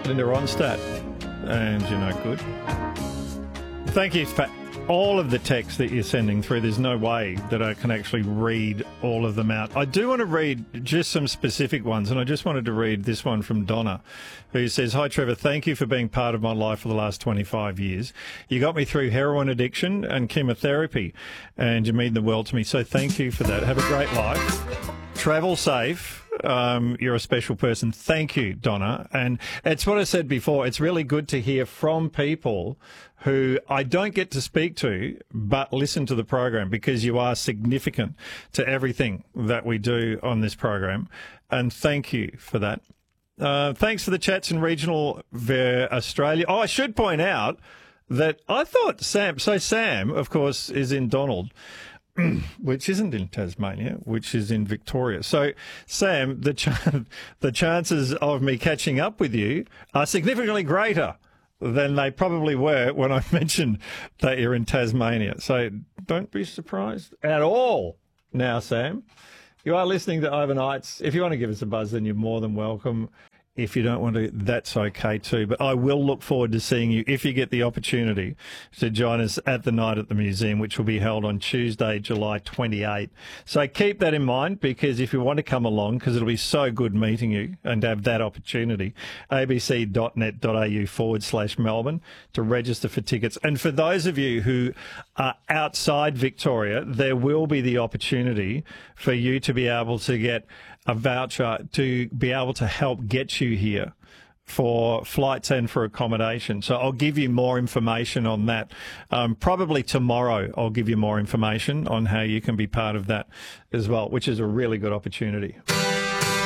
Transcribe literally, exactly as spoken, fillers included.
Linda Ronstadt, and you're no good. Thank you for all of the texts that you're sending through. There's no way that I can actually read all of them out. I do want to read just some specific ones, and I just wanted to read this one from Donna, who says, "Hi, Trevor. Thank you for being part of my life for the last twenty-five years. You got me through heroin addiction and chemotherapy, and you mean the world to me. So thank you for that. Have a great life. Travel safe. Um, you're a special person." Thank you, Donna. And it's what I said before. It's really good to hear from people who I don't get to speak to, but listen to the program, because you are significant to everything that we do on this program. And thank you for that. Uh, thanks for the chats in regional Australia. Oh, I should point out that I thought Sam, so Sam, of course, is in Donald, which isn't in Tasmania, which is in Victoria. So, Sam, the ch- the chances of me catching up with you are significantly greater than they probably were when I mentioned that you're in Tasmania. So don't be surprised at all now, Sam. You are listening to Overnights. If you want to give us a buzz, then you're more than welcome. If you don't want to, that's okay too. But I will look forward to seeing you if you get the opportunity to join us at the Night at the Museum, which will be held on Tuesday, July twenty-eighth. So keep that in mind, because if you want to come along, because it'll be so good meeting you and have that opportunity, abc.net.au forward slash Melbourne to register for tickets. And for those of you who are outside Victoria, there will be the opportunity for you to be able to get a voucher to be able to help get you here for flights and for accommodation. So I'll give you more information on that. Um, probably tomorrow I'll give you more information on how you can be part of that as well, which is a really good opportunity.